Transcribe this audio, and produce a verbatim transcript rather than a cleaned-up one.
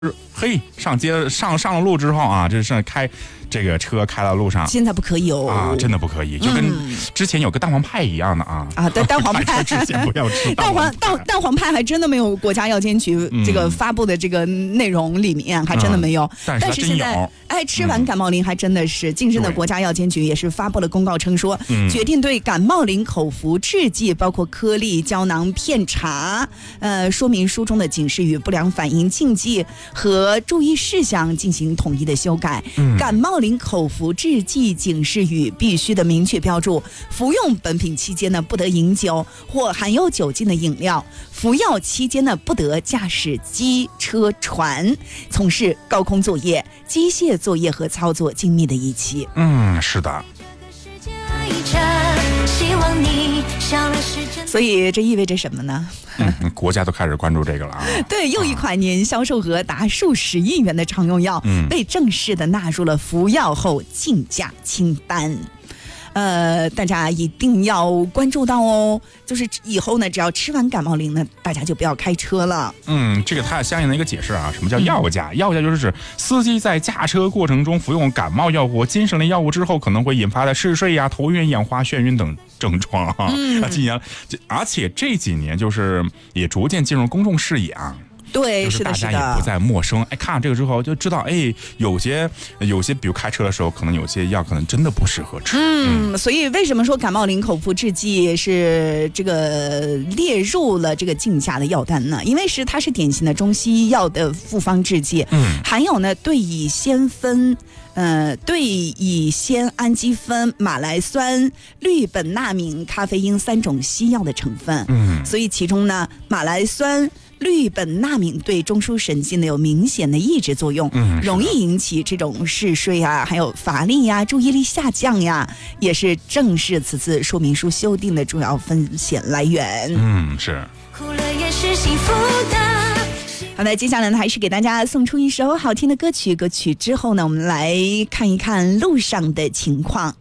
嘿，上街上上了路之后啊，这是开这个车开到路上， 现在不可以哦啊，真的不可以，就跟之前有个蛋黄派一样的啊啊，对，蛋黄派之前不要吃蛋黄蛋蛋黄派还真的没有国家药监局这个发布的这个内容里面、嗯、还真的没有， 嗯、但是现在哎，吃完感冒灵还真的是近日的国家药监局也是发布了公告称说， 嗯、 决定对感冒灵口服制剂，包括颗粒、胶囊、片茶，呃，说明书中的警示语、不良反应禁忌和注意事项进行统一的修改。 嗯、 感冒灵口服制剂警示语必须的明确标注，服用本品期间呢不得饮酒或含有酒精的饮料，服药期间呢不得驾驶机车船，从事高空作业、机械作业和操作精密的仪器。 嗯，是的。 所以这意味着什么呢？ 嗯，国家都开始关注这个了啊。 对，又一款年销售额达数十亿元的常用药， 嗯、 被正式的纳入了服药后禁驾清单。呃，大家一定要关注到哦，就是以后呢，只要吃完感冒灵呢，大家就不要开车了。 嗯，这个它有相应的一个解释啊，什么叫药驾？嗯、药驾就是指司机在驾车过程中服用感冒药或精神类药物之后，可能会引发的嗜睡呀、头晕、眼花、眩晕等症状啊。 嗯， 今年，而且这几年就是也逐渐进入公众视野啊。 对， 就是大家也不再陌生。哎，看了这个之后就知道，哎，有些有些，比如开车的时候，可能有些药可能真的不适合吃。 嗯，嗯所以为什么说感冒灵口服制剂是这个列入了这个禁驾的药单呢？因为是它是典型的中西医药的复方制剂， 嗯， 含有呢对乙酰酚。呃，对乙酰氨基酚、马来酸、氯苯那敏、咖啡因三种西药的成分。 嗯， 所以其中呢，马来酸、氯苯那敏对中枢神经呢有明显的抑制作用， 嗯， 容易引起这种嗜睡啊，还有乏力呀、注意力下降呀，也是正是此次说明书修订的主要风险来源。 嗯，是。 哭了也是幸福的。好的，接下来呢，还是给大家送出一首好听的歌曲。歌曲之后呢，我们来看一看路上的情况。